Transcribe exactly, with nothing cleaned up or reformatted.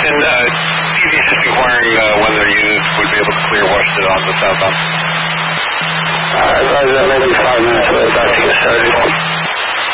And uh, T V just inquiring uh, whether you would be able to clear Washington on the southbound. Uh, maybe five minutes, we're about to get started.